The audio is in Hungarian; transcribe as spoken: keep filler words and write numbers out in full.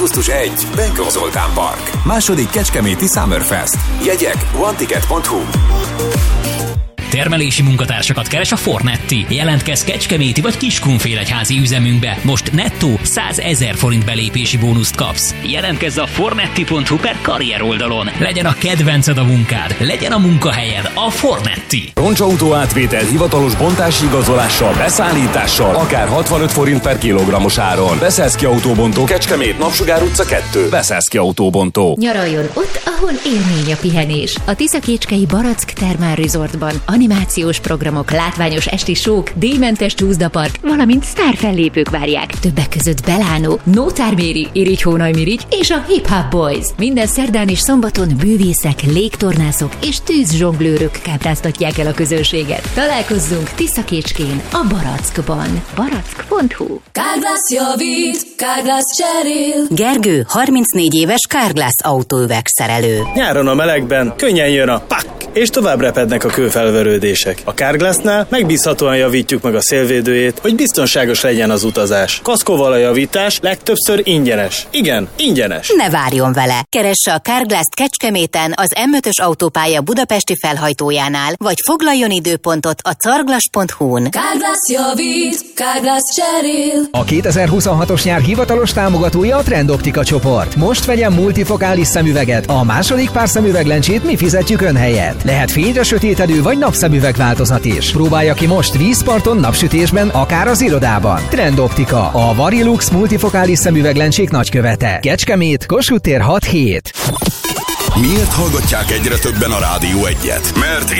augusztus elsején, Benkő Zoltán Park. Második Kecskeméti Summerfest. Jegyek one ticket pont hu. Termelési munkatársakat keres a Fornetti. Jelentkezz kecskeméti vagy Kiskunfélegyházi üzemünkbe. Most nettó százezer forint belépési bónuszt kapsz. Jelentkezz a fornetti pont hu per karrier oldalon. Legyen a kedvenced a munkád, legyen a munkahelyed a Fornetti. Roncsautó átvétel hivatalos bontási igazolással, beszállítással, akár hatvanöt forint per kilogrammos áron. Beszeszki Autóbontó, Kecskemét, Napsugár utca kettő. Beszeszki Autóbontó. Nyaraljon ott, ahol élmény a pihenés. A Tiszakécskei Barack Thermal Resortban animációs programok, látványos esti sók, díjmentes csúszdapark, valamint sztárfellépők várják. Többek között Belánó, Nótár Méri, Irigy Hónaj Mirigy és a Hip Hop Boys. Minden szerdán és szombaton bűvészek, légtornászok és tűzzsonglőrök kápráztatják el a közönséget. Találkozzunk Tiszakécskén, a Barackban. barack pont hu. Carglass javít, Carglass cserél. Gergő, harmincnégy éves Carglass autóüvegszerelő. Nyáron a melegben könnyen jön a pak, és tovább repednek a kőfelverődések. A Carglassnál megbízhatóan javítjuk meg a szélvédőjét, hogy biztonságos legyen az utazás. Kaszkóval a javítás legtöbbször ingyenes. Igen, ingyenes. Ne várjon vele! Keresse a Carglass-t Kecskeméten az em ötös autópálya budapesti felhajtójánál, vagy foglaljon időpontot a carglass pont hu-n. Carglass javít, Carglass cserél. A kétezer-huszonhatos nyár hivatalos támogatója a Trend Optika csoport. Most vegyen multifokális szemüveget, a második pár szemüveglencsét mi fizetjük ön helyett. Lehet fényre sötétedő vagy napszemüveg változat is. Próbálja ki most vízparton, napsütésben, akár az irodában. Trend Optika, a Varilux multifokális szemüveglencsék nagykövete. Kecskemét, Kossuth tér hat hét. Miért hallgatják egyre többen a Rádió egyet? Mert